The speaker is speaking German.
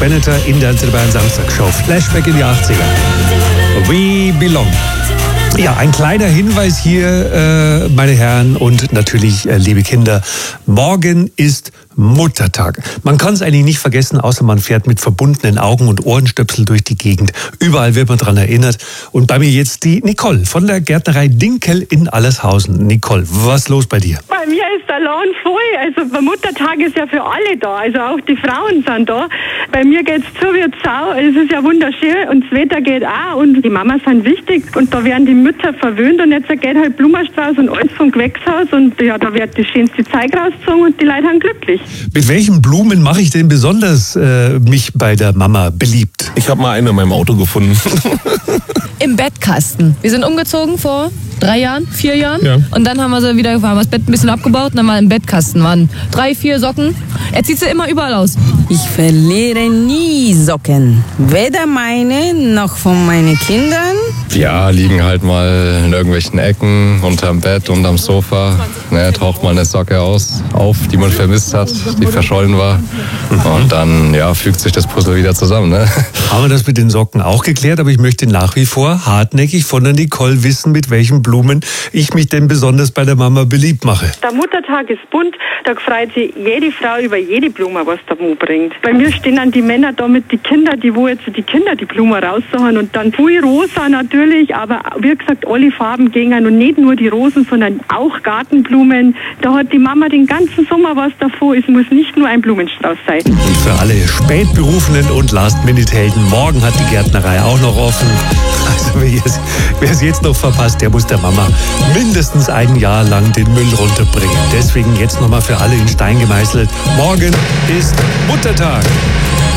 Predator in der Bayern Samstagshow. Flashback in die 80er. We belong. Ja, ein kleiner Hinweis hier, meine Herren und natürlich, liebe Kinder. Morgen ist Muttertag. Man kann es eigentlich nicht vergessen, außer man fährt mit verbundenen Augen und Ohrenstöpsel durch die Gegend. Überall wird man dran erinnert. Und bei mir jetzt die Nicole von der Gärtnerei Dinkel in Allershausen. Nicole, was ist los bei dir? Bei mir ist der Laden voll. Also der Muttertag ist ja für alle da. Also auch die Frauen sind da. Bei mir geht's zu wie Sau. Es ist ja wunderschön und das Wetter geht auch. Und die Mamas sind wichtig. Und da werden die Mütter verwöhnt. Und jetzt geht halt Blumenstrauß und alles vom Gewächshaus. Und ja, da wird die schönste Zeug rausgezogen und die Leute sind glücklich. Mit welchen Blumen mache ich denn besonders mich bei der Mama beliebt? Ich habe mal eine in meinem Auto gefunden. Im Bettkasten. Wir sind umgezogen vor 3 Jahren, 4 Jahren. Ja. Und dann haben wir sie wieder gefahren, haben das Bett ein bisschen abgebaut und dann mal im Bettkasten waren 3, 4 Socken. Er zieht sie immer überall aus. Ich verliere nie Socken. Weder meine noch von meinen Kindern. Ja, liegen halt mal in irgendwelchen Ecken, unterm Bett, unterm Sofa. Taucht mal eine Socke auf, die man vermisst hat, die verschollen war. Und dann fügt sich das Puzzle wieder zusammen. Ne? Haben wir das mit den Socken auch geklärt, aber ich möchte nach wie vor hartnäckig von der Nicole wissen, mit welchen Blumen ich mich denn besonders bei der Mama beliebt mache. Der Muttertag ist bunt, da freut sich jede Frau über jede Blume, was der Mo bringt. Bei mir stehen dann die Männer da mit den Kindern, wo jetzt die Kinder die Blumen raussuchen und dann viel rosa natürlich, aber wie gesagt, alle Farben gehen und nicht nur die Rosen, sondern auch Gartenblumen. Da hat die Mama den ganzen Sommer was davor, es muss nicht nur ein Blumenstrauß sein. Und für alle Spätberufenen und Last-Minute-Helden, morgen hat die Gärtnerei auch noch offen. Also wer es jetzt noch verpasst, der muss der Mama mindestens 1 Jahr lang den Müll runterbringen. Deswegen jetzt nochmal für alle in Stein gemeißelt. Morgen ist Muttertag.